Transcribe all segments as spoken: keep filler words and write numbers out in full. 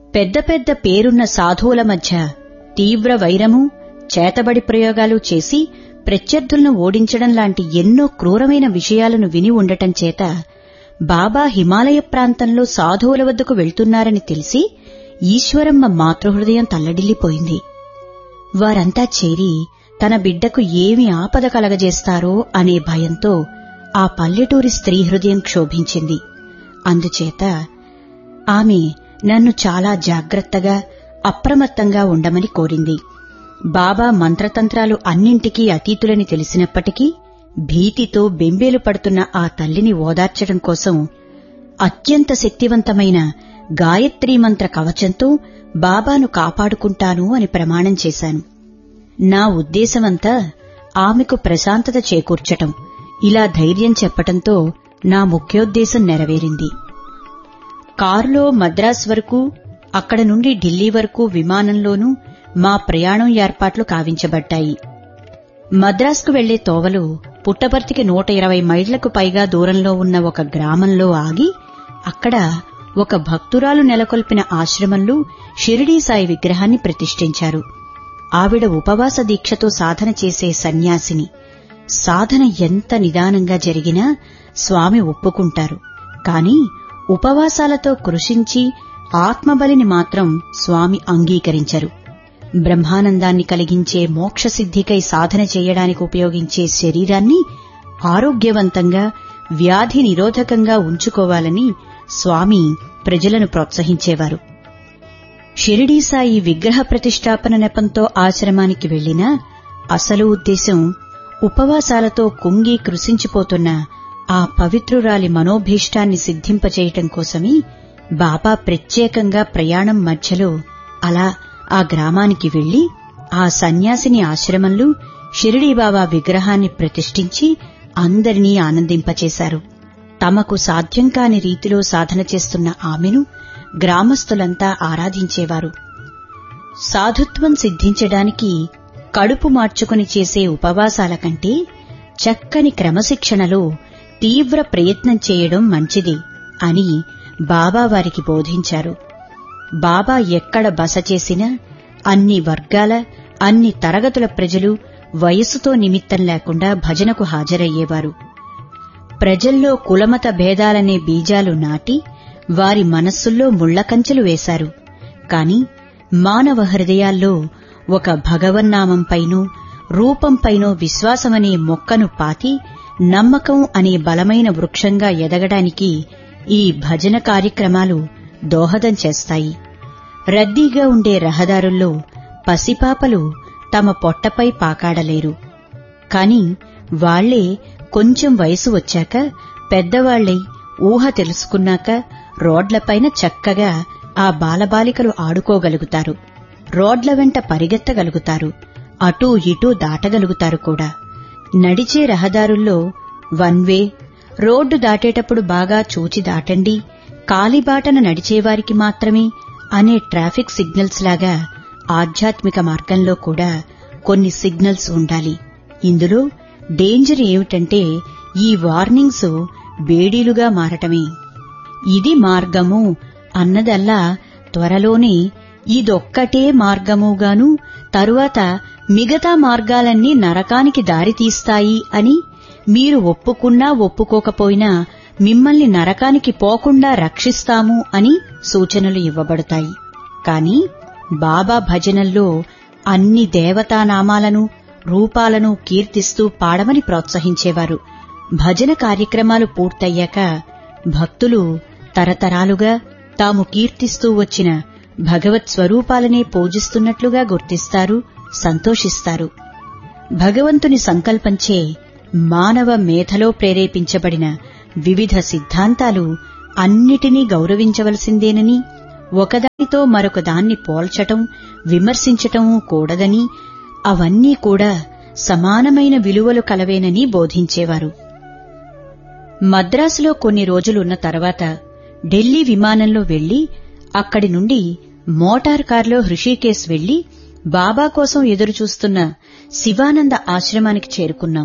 పెద్ద పెద్ద పేరున్న సాధువుల మధ్య తీవ్ర వైరము, చేతబడి ప్రయోగాలు చేసి ప్రత్యర్థులను ఓడించడం లాంటి ఎన్నో క్రూరమైన విషయాలను విని ఉండటం చేత బాబా హిమాలయ ప్రాంతంలో సాధువుల వద్దకు వెళ్తున్నారని తెలిసి ఈశ్వరమ్మ మాతృహృదయం తల్లడిల్లిపోయింది. వారంతా చేరి తన బిడ్డకు ఏమి ఆపద కలగజేస్తారో అనే భయంతో ఆ పల్లెటూరి స్త్రీ హృదయం క్షోభించింది. అందుచేత ఆమె నన్ను చాలా జాగ్రత్తగా, అప్రమత్తంగా ఉండమని కోరింది. బాబా మంత్రతంత్రాలు అన్నింటికీ అతీతులని తెలిసినప్పటికీ భీతితో బెంబేలు పడుతున్న ఆ తల్లిని ఓదార్చడం కోసం అత్యంత శక్తివంతమైన గాయత్రీ మంత్ర కవచంతో బాబాను కాపాడుకుంటాను అని ప్రమాణం చేశాను. నా ఉద్దేశమంతా ఆమెకు ప్రశాంతత చేకూర్చటం. ఇలా ధైర్యం చెప్పటంతో నా ముఖ్యోద్దేశం నెరవేరింది. కారులో మద్రాస్ వరకు, అక్కడ నుండి ఢిల్లీ వరకు విమానంలోనూ మా ప్రయాణం ఏర్పాట్లు కావించబడ్డాయి. మద్రాస్కు వెళ్లే తోవలో పుట్టపర్తికి నూట ఇరవై మైళ్లకు పైగా దూరంలో ఉన్న ఒక గ్రామంలో ఆగి అక్కడ ఒక భక్తురాలు నెలకొల్పిన ఆశ్రమంలో షిరిడీ సాయి విగ్రహాన్ని ప్రతిష్ఠించారు. ఆవిడ ఉపవాస దీక్షతో సాధన చేసే సన్యాసిని. సాధన ఎంత నిదానంగా జరిగినా స్వామి ఒప్పుకుంటారు. కాని ఉపవాసాలతో కృషించి ఆత్మబలిని మాత్రం స్వామి అంగీకరించరు. బ్రహ్మానందాన్ని కలిగించే మోక్షసిద్ధికై సాధన చేయడానికి ఉపయోగించే శరీరాన్ని ఆరోగ్యవంతంగా, వ్యాధి నిరోధకంగా ఉంచుకోవాలని స్వామి ప్రజలను ప్రోత్సహించేవారు. షిరిడీ సాయి విగ్రహ ప్రతిష్టాపన నెపంతో ఆశ్రమానికి వెళ్లినా అసలు ఉద్దేశం ఉపవాసాలతో కుంగి కృశించిపోతున్న ఆ పవిత్రురాలి మనోభీష్టాన్ని సిద్ధింపచేయటం కోసమే బాబా ప్రత్యేకంగా ప్రయాణం మధ్యలో అలా ఆ గ్రామానికి వెళ్లి ఆ సన్యాసిని ఆశ్రమంలో షిరిడీ బాబా విగ్రహాన్ని ప్రతిష్ఠించి అందరినీ ఆనందింపచేశారు. తమకు సాధ్యం కాని రీతిలో సాధన చేస్తున్న ఆమెను గ్రామస్తులంతా ఆరాధించేవారు. సాధుత్వం సిద్ధించడానికి కడుపు మార్చుకుని చేసే ఉపవాసాల కంటే చక్కని క్రమశిక్షణలో తీవ్ర ప్రయత్నం చేయడం మంచిది అని బాబా వారికి బోధించారు. బాబా ఎక్కడ బస చేసినా అన్ని వర్గాల, అన్ని తరగతుల ప్రజలు వయస్సుతో నిమిత్తం లేకుండా భజనకు హాజరయ్యేవారు. ప్రజల్లో కులమత భేదాలనే బీజాలు నాటి వారి మనస్సుల్లో ముళ్లకంచెలు వేశారు. కాని మానవ హృదయాల్లో ఒక భగవన్నామంపైనో రూపంపైనో విశ్వాసమనే మొక్కను పాతి నమ్మకం అనే బలమైన వృక్షంగా ఎదగడానికి ఈ భజన కార్యక్రమాలు దోహదం చేస్తాయి. రద్దీగా ఉండే రహదారుల్లో పసిపాపలు తమ పొట్టపై పాకాడలేరు. కాని వాళ్లే కొంచెం వయసు వచ్చాక, పెద్దవాళ్లై ఊహ తెలుసుకున్నాక రోడ్లపైన చక్కగా ఆ బాలబాలికలు ఆడుకోగలుగుతారు. రోడ్ల వెంట పరిగెత్తగలుగుతారు. అటూ ఇటూ దాటగలుగుతారు కూడా. నడిచే రహదారుల్లో వన్ వే, రోడ్డు దాటేటప్పుడు బాగా చూచి దాటండి, కాలిబాటన నడిచేవారికి మాత్రమే అనే ట్రాఫిక్ సిగ్నల్స్ లాగా ఆధ్యాత్మిక మార్గంలో కూడా కొన్ని సిగ్నల్స్ ఉండాలి. ఇందులో డేంజర్ ఏమిటంటే ఈ వార్నింగ్స్ బేడీలుగా మారటమే. ఇది మార్గము అన్నదల్లా త్వరలోనే ఇదొక్కటే మార్గముగాను, తరువాత మిగతా మార్గాలన్నీ నరకానికి దారితీస్తాయి అని, మీరు ఒప్పుకున్నా ఒప్పుకోకపోయినా మిమ్మల్ని నరకానికి పోకుండా రక్షిస్తాము అని సూచనలు ఇవ్వబడతాయి. కాని బాబా భజనల్లో అన్ని దేవతానామాలను, రూపాలను కీర్తిస్తూ పాడమని ప్రోత్సహించేవారు. భజన కార్యక్రమాలు పూర్తయ్యాక భక్తులు తరతరాలుగా తాము కీర్తిస్తూ వచ్చిన భగవత్ స్వరూపాలనే పూజిస్తున్నట్లుగా గుర్తిస్తారు, సంతోషిస్తారు. భగవంతుని సంకల్పంచే మానవ మేధలో ప్రేరేపించబడిన వివిధ సిద్ధాంతాలు అన్నిటినీ గౌరవించవలసిందేనని, ఒకదానితో మరొకదాన్ని పోల్చటం, విమర్శించటం కూడదని, అవన్నీ కూడా సమానమైన విలువలు కలవేనని బోధించేవారు. మద్రాసులో కొన్ని రోజులున్న తర్వాత ఢిల్లీ విమానంలో వెళ్లి అక్కడి నుండి మోటార్ కారులో హృషికేశ్ వెళ్లి బాబా కోసం ఎదురుచూస్తున్న శివానంద ఆశ్రమానికి చేరుకున్నాం.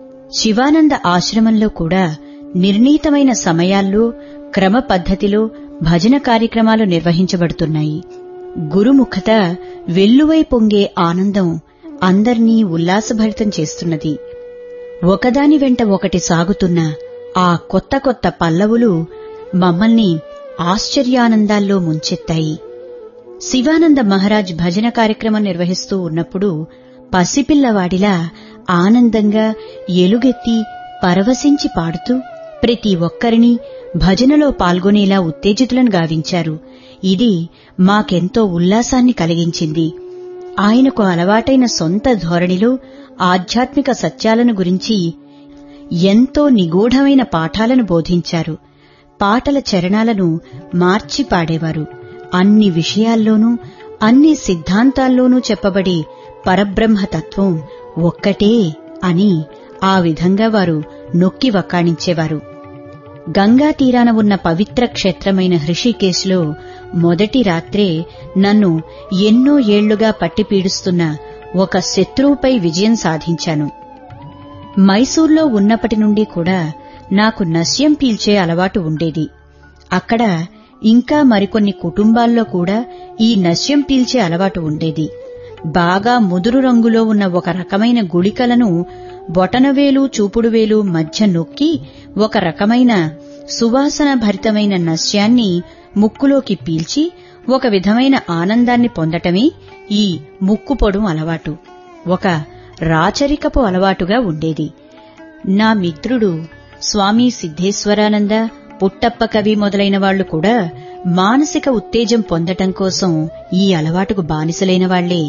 శివానంద ఆశ్రమంలో కూడా నిర్ణీతమైన సమయాల్లో, క్రమ పద్ధతిలో భజన కార్యక్రమాలు నిర్వహించబడుతున్నాయి. గురుముఖత వెల్లువై పొంగే ఆనందం అందర్నీ ఉల్లాసభరితం చేస్తున్నది. ఒకదాని వెంట ఒకటి సాగుతున్న ఆ కొత్త కొత్త పల్లవులు మమ్మల్ని ఆశ్చర్యానందాల్లో ముంచెత్తాయి. శివానంద మహారాజ్ భజన కార్యక్రమం నిర్వహిస్తూ ఉన్నప్పుడు పసిపిల్లవాడిలా ఆనందంగా ఎలుగెత్తి పరవశించి పాడుతూ ప్రతి ఒక్కరినీ భజనలో పాల్గొనేలా ఉత్తేజితులను గావించారు. ఇది మాకెంతో ఉల్లాసాన్ని కలిగించింది. ఆయనకు అలవాటైన సొంత ధోరణిలో ఆధ్యాత్మిక సత్యాలను గురించి ఎంతో నిగూఢమైన పాఠాలను బోధించారు. పాటల చరణాలను మార్చి పాడేవారు. అన్ని విషయాల్లోనూ అన్ని సిద్ధాంతాల్లోనూ చెప్పబడే పరబ్రహ్మతత్వం ఒక్కటే అని ఆ విధంగా వారు నొక్కి వక్కాణించేవారు. గంగా తీరాన ఉన్న పవిత్ర క్షేత్రమైన హృషికేశ్లో మొదటి రాత్రే నన్ను ఎన్నో ఏళ్లుగా పట్టిపీడిస్తున్న ఒక శత్రువుపై విజయం సాధించాను. మైసూర్లో ఉన్నప్పటి నుండి కూడా నాకు నస్యం పీల్చే అలవాటు ఉండేది. అక్కడ ఇంకా మరికొన్ని కుటుంబాల్లో కూడా ఈ నస్యం పీల్చే అలవాటు ఉండేది. బాగా ముదురు రంగులో ఉన్న ఒక రకమైన గుళికలను బొటనవేలు చూపుడువేలు మధ్య నొక్కి ఒక రకమైన సువాసన భరితమైన నస్యాన్ని ముక్కులోకి పీల్చి ఒక విధమైన ఆనందాన్ని పొందటమే ఈ ముక్కుపొడుం అలవాటు. ఒక రాచరికపు అలవాటుగా ఉండేది. నా మిత్రుడు స్వామి సిద్ధేశ్వరానంద, పుట్టప్ప కవి మొదలైన వాళ్లు కూడా మానసిక ఉత్తేజం పొందటం కోసం ఈ అలవాటుకు బానిసలైన వాళ్లే.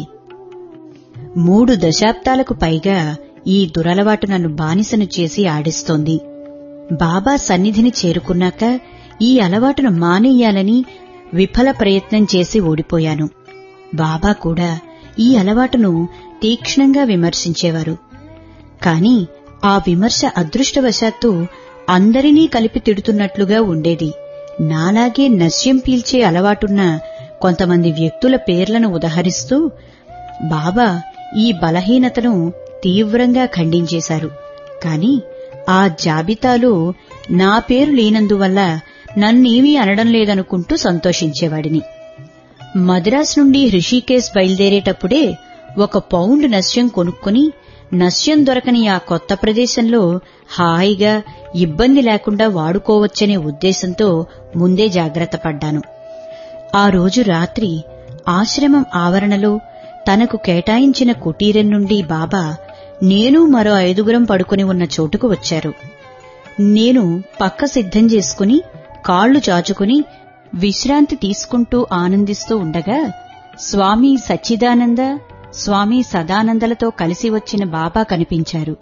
మూడు దశాబ్దాలకు పైగా ఈ దురలవాటు నన్ను బానిసను చేసి ఆడిస్తోంది. బాబా సన్నిధిని చేరుకున్నాక ఈ అలవాటును మానేయాలని విఫల ప్రయత్నం చేసి ఓడిపోయాను. బాబా కూడా ఈ అలవాటును తీక్ష్ణంగా విమర్శించేవారు. కాని ఆ విమర్శ అదృష్టవశాత్తు అందరినీ కలిపి తిడుతున్నట్లుగా ఉండేది. నాలాగే నస్యం పీల్చే అలవాటున్న కొంతమంది వ్యక్తుల పేర్లను ఉదహరిస్తూ బాబా ఈ బలహీనతను తీవ్రంగా ఖండించేశారు. కాని ఆ జాబితాలో నా పేరు లేనందువల్ల నన్నేమీ అనడం లేదనుకుంటూ సంతోషించేవాడిని. మద్రాసు నుండి హృషికేశ్ బయలుదేరేటప్పుడే ఒక పౌండ్ నస్యం కొనుక్కుని నస్యం దొరకని ఆ కొత్త ప్రదేశంలో హాయిగా ఇబ్బంది లేకుండా వాడుకోవచ్చనే ఉద్దేశంతో ముందే జాగ్రత్త పడ్డాను. ఆ రోజు రాత్రి ఆశ్రమం ఆవరణలో తనకు కేటాయించిన కుటీరం నుండి బాబా నేను మరో ఐదుగురం పడుకుని ఉన్న చోటుకు వచ్చారు. నేను పక్క సిద్ధం చేసుకుని కాళ్లు చాచుకుని విశ్రాంతి తీసుకుంటూ ఆనందిస్తూ ఉండగా స్వామి సచ్చిదానంద, స్వామి సదానందలతో కలిసి వచ్చిన బాబా కనిపించారు.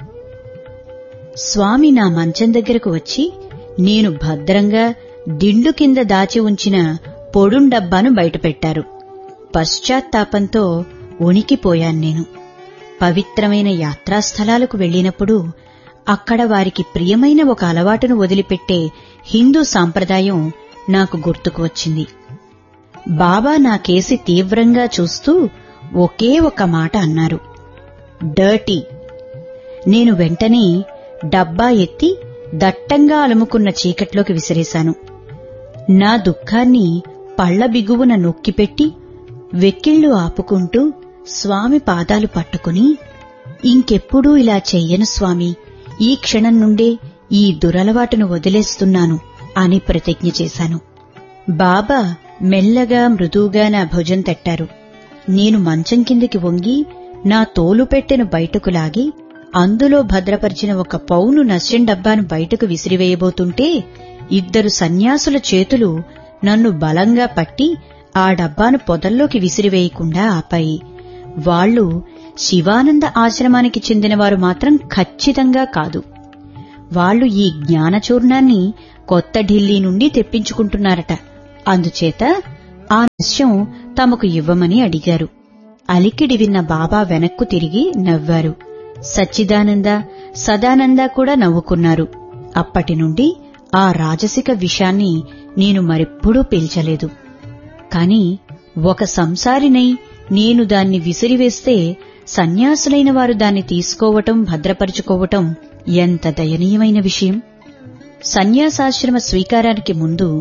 స్వామి నా మంచం దగ్గరకు వచ్చి నేను భద్రంగా దిండు కింద దాచి ఉంచిన పొడుం డబ్బాను బయటపెట్టారు. పశ్చాత్తాపంతో వణికిపోయాను నేను. పవిత్రమైన యాత్రాస్థలాలకు వెళ్లినప్పుడు అక్కడ వారికి ప్రియమైన ఒక అలవాటును వదిలిపెట్టే హిందూ సాంప్రదాయం నాకు గుర్తుకు వచ్చింది. బాబా నా కేసి తీవ్రంగా చూస్తూ ఒకే ఒక మాట అన్నారు, డర్టీ. నేను వెంటనే డబ్బా ఎత్తి దట్టంగా అలుముకున్న చీకట్లోకి విసిరేశాను. నా దుఃఖాన్ని పళ్ల బిగువున నొక్కిపెట్టి వెక్కిళ్లు ఆపుకుంటూ స్వామి పాదాలు పట్టుకుని, ఇంకెప్పుడూ ఇలా చెయ్యను స్వామి, ఈ క్షణం నుండే ఈ దురలవాటును వదిలేస్తున్నాను అని ప్రతిజ్ఞ చేశాను. బాబా మెల్లగా మృదువుగా నా భుజం తట్టారు. నేను మంచం కిందికి వంగి నా తోలుపెట్టెను బయటకు లాగి అందులో భద్రపరిచిన ఒక పౌను నస్యం డబ్బాను బయటకు విసిరివేయబోతుంటే ఇద్దరు సన్యాసుల చేతులు నన్ను బలంగా పట్టి ఆ డబ్బాను పొదల్లోకి విసిరివేయకుండా ఆపాయి. వాళ్లు శివానంద ఆశ్రమానికి చెందినవారు మాత్రం ఖచ్చితంగా కాదు. వాళ్లు ఈ జ్ఞానచూర్ణాన్ని కొత్త ఢిల్లీ నుండి తెప్పించుకుంటున్నారట. అందుచేత ఆ నస్యం తమకు ఇవ్వమని అడిగారు. అలికిడి విన్న బాబా వెనక్కు తిరిగి నవ్వారు. సచ్చిదానంద, సదానంద కూడా నవ్వుకున్నారు. అప్పటి నుండి ఆ రాజసిక విషాన్ని నేను మరెప్పుడూ పీల్చలేదు. కాని ఒక సంసారినై నేను దాన్ని విసిరివేస్తే సన్యాసులైన వారు దాన్ని తీసుకోవటం, భద్రపరుచుకోవటం ఎంత దయనీయమైన విషయం. సన్యాసాశ్రమ స్వీకారానికి ముందు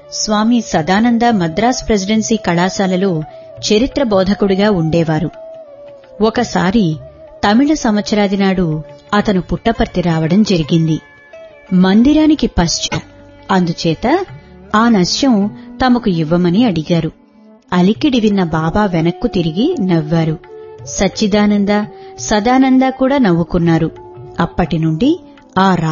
స్వామి సదానంద మద్రాస్ ప్రెసిడెన్సీ కళాశాలలో చరిత్ర బోధకుడిగా ఉండేవారు. ఒకసారి తమిళ సంవత్సరాది నాడు అతను పుట్టపర్తి రావడం జరిగింది. మందిరానికి పశ్చాత్ అందుచేత ఆ నశ్యం తమకు ఇవ్వమని అడిగారు. అలికిడి విన్న బాబా వెనక్కు తిరిగి నవ్వారు. సచ్చిదానంద, సదానంద కూడా నవ్వుకున్నారు. అప్పటి నుండి ఆ